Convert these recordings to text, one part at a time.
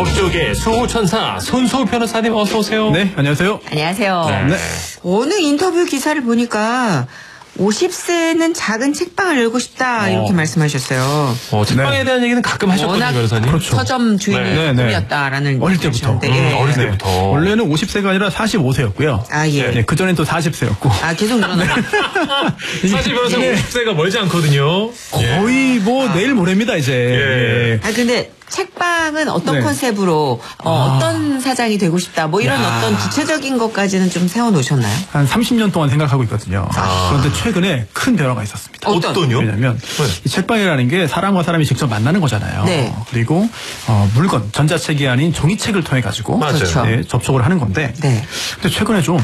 법조계 수호천사 손수호 변호사님 어서 오세요. 네, 안녕하세요. 안녕하세요. 네. 어느 인터뷰 기사를 보니까 50세는 작은 책방을 열고 싶다 이렇게 말씀하셨어요. 책방에 대한 얘기는 가끔 하셨거든요, 변호사님. 그렇죠. 서점 주인의 꿈이었다라는 어릴 때부터. 어릴 때부터. 원래는 50세가 아니라 45세였고요. 아, 예. 네, 그전엔 또 40세였고. 아, 계속 늘어나요. 사실 변호사님 50세가 멀지 않거든요. 거의 내일 모레입니다, 이제. 예. 아, 근데 책방은 어떤 네. 컨셉으로 어떤 사장이 되고 싶다 뭐 이런 어떤 구체적인 것까지는 좀 세워놓으셨나요? 한 30년 동안 생각하고 있거든요. 그런데 최근에 큰 변화가 있었습니다. 어떤요? 왜냐면 이 책방이라는 게 사람과 사람이 직접 만나는 거잖아요. 네. 그리고 물건, 전자책이 아닌 종이책을 통해 가지고 그렇죠. 네, 접촉을 하는 건데. 네. 근데 최근에 좀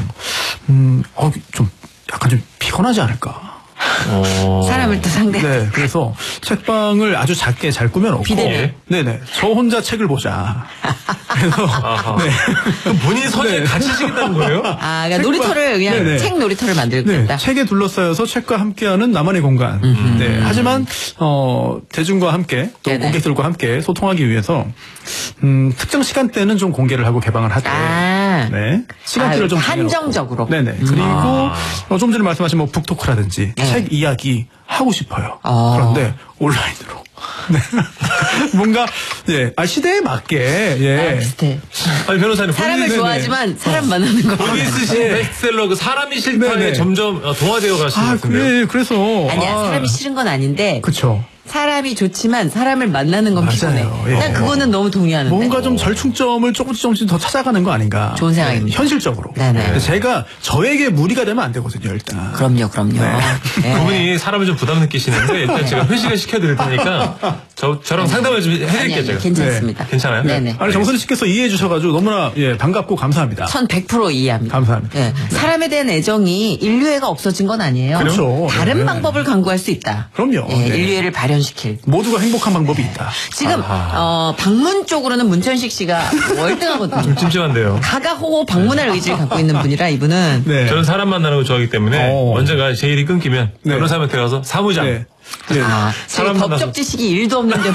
약간 좀 피곤하지 않을까. 사람을 또 상대. 네, 그래서 책방을 아주 작게 잘 꾸며놓고. 비대면. 네네. 저 혼자 책을 보자. 그래서. 네. 그럼 본인이 서재 같이 지겠다는 거예요? 아, 그러니까 놀이터를 그냥 네네. 책 놀이터를 만들겠다. 네, 책에 둘러싸여서 책과 함께하는 나만의 공간. 네, 하지만 대중과 함께 또 네네. 고객들과 함께 소통하기 위해서 특정 시간대는 좀 공개를 하고 개방을 하되. 아. 네, 시간대를 좀 한정적으로. 네네. 그리고 좀 전에 말씀하신 북토크라든지 책 이야기 하고 싶어요. 그런데 온라인으로. 네. 뭔가 시대에 맞게 비슷해. 아니 변호사님 사람을 좋아하지만 사람 만나는 거. 거기 쓰신 베스트셀러 그 사람이 싫다에 네네. 점점 동화되어 가시는 것 같은데요. 그래서 아니야, 사람이 싫은 건 아닌데. 그렇죠. 사람이 좋지만 사람을 만나는 건 피곤해. 맞아요. 예. 난 그거는 너무 동의하는데. 뭔가 좀 절충점을 조금씩 더 찾아가는 거 아닌가. 좋은 생각입니다. 현실적으로. 네네. 근데 제가 저에게 무리가 되면 안 되거든요, 일단. 그럼요. 네. 그분이 사람을 좀 부담 느끼시는데 일단 제가 회식을 시켜드릴 테니까 저랑 상담을 좀 해드릴게요, 제가. 괜찮습니다. 네. 괜찮아요? 네네. 아니, 정선희 씨께서 이해해 주셔가지고 너무나 반갑고 감사합니다. 1100% 이해합니다. 감사합니다. 네. 사람에 대한 애정이 인류애가 없어진 건 아니에요. 그렇죠. 다른 네. 방법을 강구할 수 있다. 그럼요. 네. 네. 인류애를 발현시킬. 모두가 행복한 방법이 있다. 지금 방문 쪽으로는 문천식 씨가 월등하거든요. 찜찜한데요. 가가호호 방문할 의지를 갖고 있는 분이라 이분은 네. 저는 사람 만나는 거 좋아하기 때문에 언제가 제 일이 끊기면 네. 변호사한테 가서 사무장. 네. 네. 제가 사람 법적 지식이 1도 없는데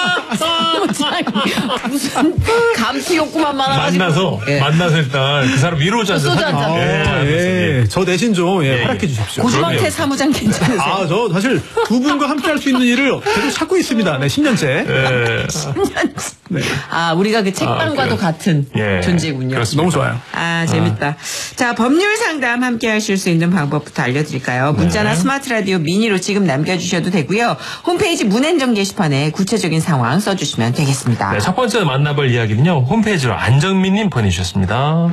무슨 감튀 욕구만 많아가지고 만나서 일단 그 사람 위로 오지 않죠. 소주 한 잔. 저 대신 좀 활약해 주십시오. 고주망태 사무장 괜찮으세요? 저 사실 두 분과 함께 할 수 있는 일을 계속 찾고 있습니다. 네, 10년째. 네. 우리가 그 책방과도 같은 존재군요. 그렇습니다. 너무 좋아요. 재밌다. 자, 법률 상담 함께 하실 수 있는 방법부터 알려드릴까요? 문자나 스마트 라디오 미니로 지금 남겨주셔도 되고요. 홈페이지 문앤정 게시판에 구체적인 상황 써주시면 되겠습니다. 네, 첫 번째 만나볼 이야기는요. 홈페이지로 안정민님 보내주셨습니다.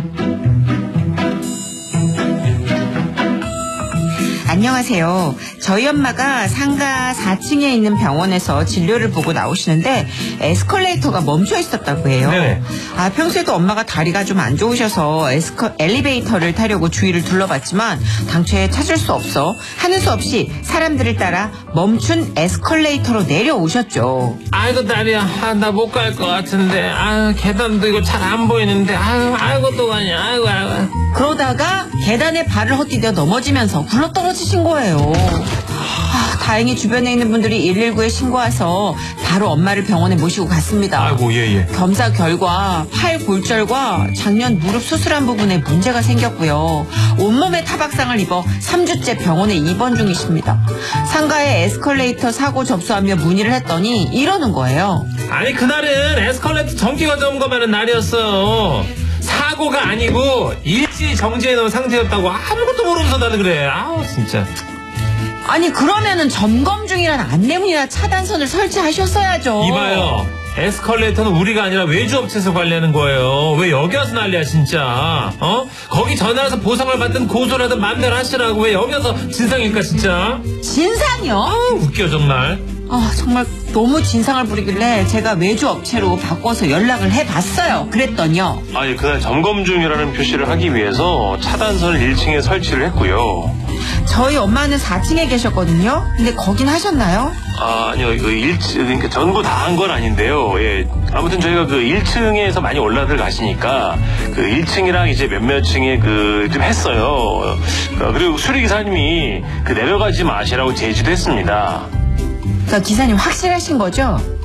안녕하세요. 저희 엄마가 상가 4층에 있는 병원에서 진료를 보고 나오시는데 에스컬레이터가 멈춰 있었다고 해요. 네네. 평소에도 엄마가 다리가 좀 안 좋으셔서 엘리베이터를 타려고 주위를 둘러봤지만 당최 찾을 수 없어 하는 수 없이 사람들을 따라 멈춘 에스컬레이터로 내려오셨죠. 아이고 다리야, 나 못 갈 것 같은데, 계단도 이거 잘 안 보이는데, 아이고 또 가냐, 아이고. 그러다가 계단에 발을 헛디뎌 넘어지면서 굴러떨어지신 거예요. 다행히 주변에 있는 분들이 119에 신고해서 바로 엄마를 병원에 모시고 갔습니다. 아이고, 예. 검사 결과 팔 골절과 작년 무릎 수술한 부분에 문제가 생겼고요. 온몸에 타박상을 입어 3주째 병원에 입원 중이십니다. 상가에 에스컬레이터 사고 접수하며 문의를 했더니 이러는 거예요. 아니, 그날은 에스컬레이터 전기가 점검하는 날이었어. 사고가 아니고 일시 정지해 놓은 상태였다고 아무것도 모르면서 나는 그래. 진짜. 아니 그러면은 점검 중이란 안내문이나 차단선을 설치하셨어야죠. 이봐요. 에스컬레이터는 우리가 아니라 외주업체에서 관리하는 거예요. 왜 여기 와서 난리야 진짜. 거기 전화해서 보상을 받든 고소를 하든 마음대로 하시라고. 왜 여기 와서 진상일까 진짜. 진상이요? 웃겨 정말. 정말 너무 진상을 부리길래 제가 외주업체로 바꿔서 연락을 해봤어요. 그랬더니요. 그날 점검 중이라는 표시를 하기 위해서 차단선을 1층에 설치를 했고요. 저희 엄마는 4층에 계셨거든요. 근데 거긴 하셨나요? 아니요, 1층, 그러니까 전부 다 한 건 아닌데요. 예. 아무튼 저희가 1층에서 많이 올라들 가시니까 1층이랑 이제 몇몇 층에 좀 했어요. 그리고 수리기사님이 내려가지 마시라고 제지도 했습니다. 그러니까 기사님 확실하신 거죠?